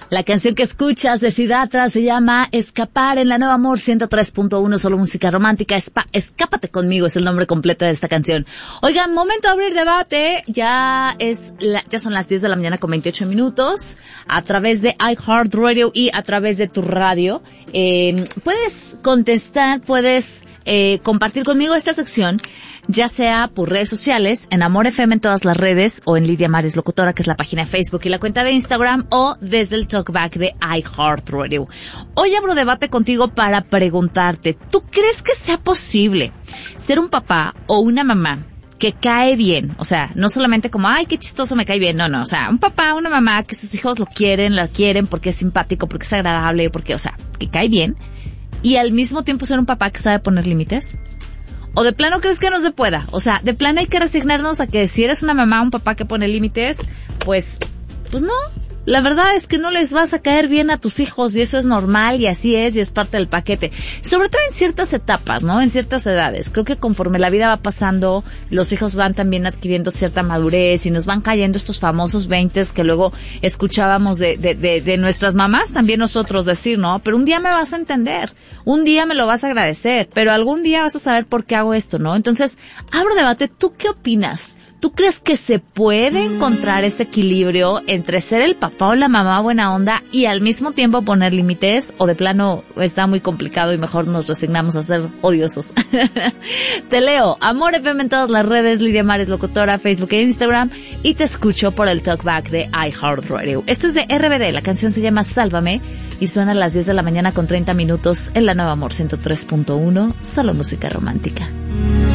La canción que escuchas de Siddhartha se llama Escapar en la Nueva Amor 103.1, solo música romántica. Escápate conmigo es el nombre completo de esta canción. Oigan, momento de abrir debate. Ya son las 10 de la mañana con 28 minutos. A través de iHeartRadio y a través de tu radio. Puedes contestar, puedes compartir conmigo esta sección, ya sea por redes sociales, en Amor FM en todas las redes, o en Lidia Mares Locutora, que es la página de Facebook y la cuenta de Instagram, o desde el talkback de iHeartRadio. Hoy abro debate contigo para preguntarte, ¿tú crees que sea posible ser un papá o una mamá que cae bien? O sea, no solamente como, ay, qué chistoso, me cae bien. No, o sea, un papá, una mamá que sus hijos la quieren porque es simpático, porque es agradable, porque, o sea, que cae bien. Y al mismo tiempo ser un papá que sabe poner límites. ¿O de plano crees que no se pueda? O sea, de plano hay que resignarnos a que si eres una mamá o un papá que pone límites, pues no. La verdad es que no les vas a caer bien a tus hijos y eso es normal y así es y es parte del paquete. Sobre todo en ciertas etapas, ¿no? En ciertas edades. Creo que conforme la vida va pasando, los hijos van también adquiriendo cierta madurez y nos van cayendo estos famosos 20s que luego escuchábamos de nuestras mamás, también nosotros decir, ¿no? Pero un día me vas a entender, un día me lo vas a agradecer, pero algún día vas a saber por qué hago esto, ¿no? Entonces, abro debate, ¿tú qué opinas? ¿Tú crees que se puede encontrar ese equilibrio entre ser el papá o la mamá buena onda y al mismo tiempo poner límites? ¿O de plano está muy complicado y mejor nos resignamos a ser odiosos? Te leo, Amor FM en todas las redes, Lidia Mares Locutora, Facebook e Instagram, y te escucho por el talkback de iHeartRadio. Esto es de RBD, la canción se llama Sálvame y suena a las 10 de la mañana con 30 minutos en la Nueva Amor 103.1, solo música romántica.